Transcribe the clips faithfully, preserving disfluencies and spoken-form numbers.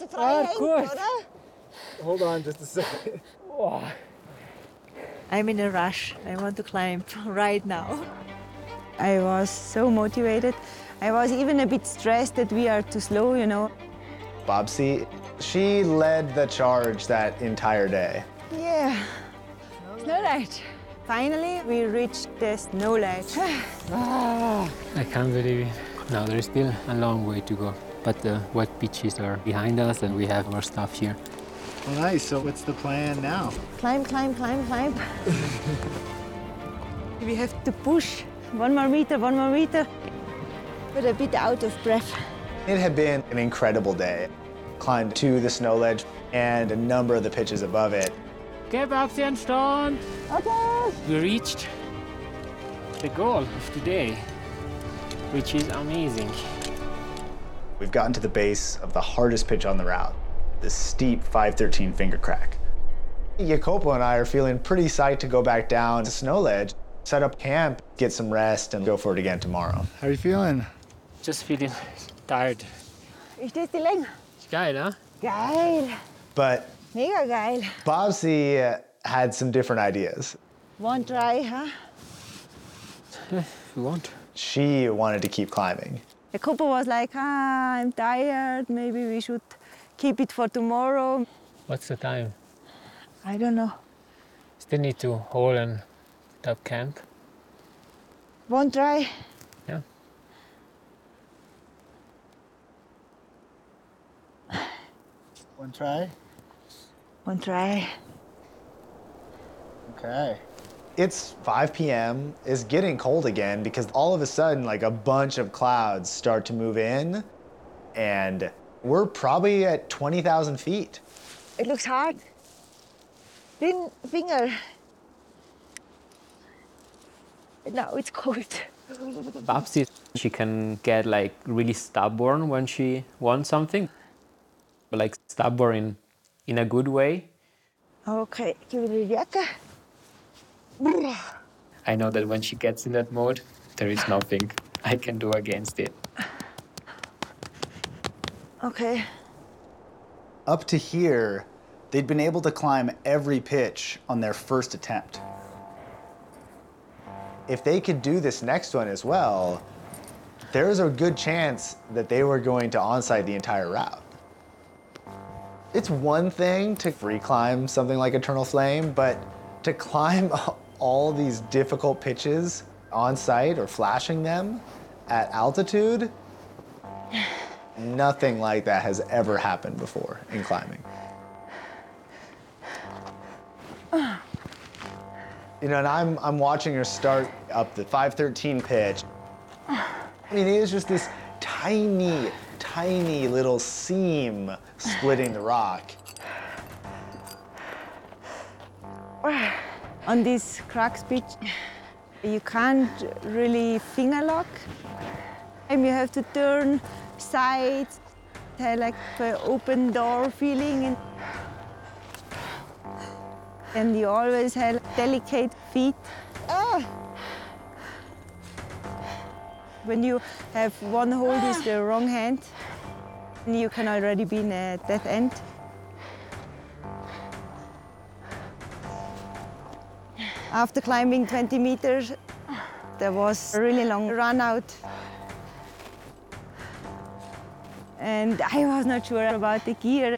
Ah, gut. Hold on just a second. Oh. I'm in a rush. I want to climb right now. I was so motivated. I was even a bit stressed that we are too slow, you know. Bobsy, she led the charge that entire day. Yeah, snow ledge. Finally, we reached the snow ledge. I can't believe it. Now there's still a long way to go, but the wet beaches are behind us and we have our stuff here. Well, nice. So what's the plan now? Climb, climb, climb, climb. We have to push. One more meter, one more meter. But a bit out of breath. It had been an incredible day. Climbed to the snow ledge and a number of the pitches above it. Okay, Babsi and Stone. Okay. We reached the goal of today, which is amazing. We've gotten to the base of the hardest pitch on the route, the steep five thirteen finger crack. Jacopo and I are feeling pretty psyched to go back down to snow ledge, set up camp, get some rest, and go for it again tomorrow. How are you feeling? Just feeling tired. Ist das die Länge? Geil, huh? Geil. But Mega geil. Bobsy uh, had some different ideas. One try, huh? If you want. She wanted to keep climbing. Jacopo was like, ah, I'm tired. Maybe we should keep it for tomorrow. What's the time? I don't know. Still need to hold and set up camp. One try. Yeah. One try? One try. Okay. It's five p m It's getting cold again because all of a sudden, like a bunch of clouds start to move in, and we're probably at twenty thousand feet. It looks hard. Thin finger. Now it's cold. Babsi, she can get like really stubborn when she wants something, but like stubborn in, in a good way. Okay, give it a jacka. I know that when she gets in that mode, there is nothing I can do against it. Okay. Up to here, they'd been able to climb every pitch on their first attempt. If they could do this next one as well, there's a good chance that they were going to onsite the entire route. It's one thing to free climb something like Eternal Flame, but to climb all these difficult pitches on site or flashing them at altitude, nothing like that has ever happened before in climbing. You know, and I'm, I'm watching her start up the five thirteen pitch. I mean, it is just this tiny, tiny little seam splitting the rock. On this crux pitch, you can't really finger lock. And you have to turn sides, have like an open door feeling. And, and you always have delicate feet. Ah. When you have one hold with the wrong hand, you can already be in a dead end. After climbing twenty meters, there was a really long run out. And I was not sure about the gear.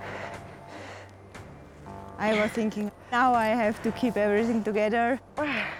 I was thinking, now I have to keep everything together.